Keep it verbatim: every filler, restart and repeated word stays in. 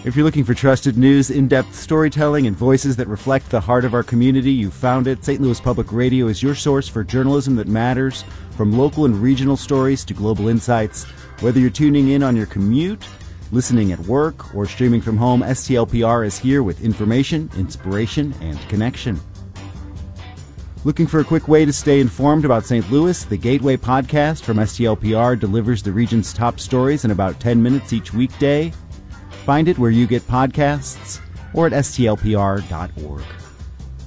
If you're looking for trusted news, in-depth storytelling, and voices that reflect the heart of our community, you've found it. Saint Louis Public Radio is your source for journalism that matters, from local and regional stories to global insights. Whether you're tuning in on your commute, listening at work, or streaming from home, S T L P R is here with information, inspiration, and connection. Looking for a quick way to stay informed about Saint Louis? The Gateway Podcast from S T L P R delivers the region's top stories in about ten minutes each weekday. Find it where you get podcasts or at S T L P R dot org.